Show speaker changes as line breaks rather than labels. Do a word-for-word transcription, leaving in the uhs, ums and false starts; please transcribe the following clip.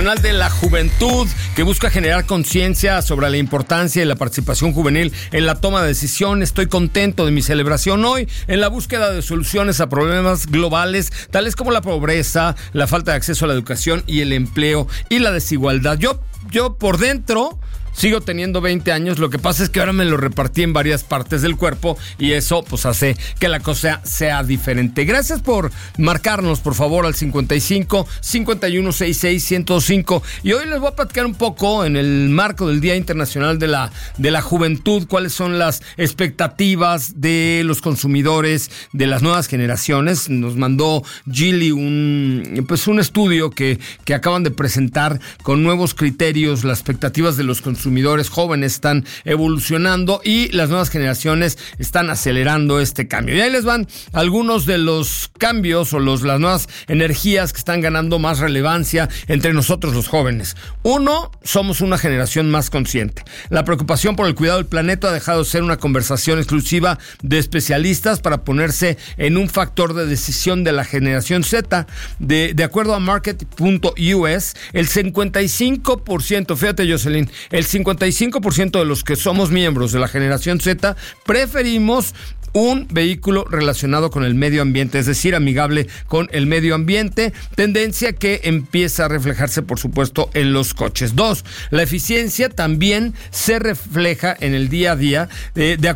Internacional de la Juventud, que busca generar conciencia sobre la importancia de la participación juvenil en la toma de decisiones. Estoy contento de mi celebración hoy en la búsqueda de soluciones a problemas globales, tales como la pobreza, la falta de acceso a la educación y el empleo y la desigualdad. Yo, yo por dentro sigo teniendo veinte años, lo que pasa es que ahora me lo repartí en varias partes del cuerpo y eso pues hace que la cosa sea diferente. Gracias por marcarnos, por favor, al cincuenta y cinco, cincuenta y uno, sesenta y seis, ciento cinco. Y hoy les voy a platicar un poco en el marco del Día Internacional de la, de la Juventud, cuáles son las expectativas de los consumidores, de las nuevas generaciones. Nos mandó Gili un, pues un estudio que, que acaban de presentar con nuevos criterios. Las expectativas de los consumidores consumidores jóvenes están evolucionando y las nuevas generaciones están acelerando este cambio. Y ahí les van algunos de los cambios o los, las nuevas energías que están ganando más relevancia entre nosotros los jóvenes. Uno, somos una generación más consciente. La preocupación por el cuidado del planeta ha dejado de ser una conversación exclusiva de especialistas para ponerse en un factor de decisión de la generación Z. De, de acuerdo a market punto u s, el cincuenta y cinco por ciento, fíjate Jocelyn, el cincuenta y cinco por ciento de los que somos miembros de la generación Z preferimos un vehículo relacionado con el medio ambiente, es decir, amigable con el medio ambiente, tendencia que empieza a reflejarse, por supuesto, en los coches. Dos, la eficiencia también se refleja en el día a día, eh, de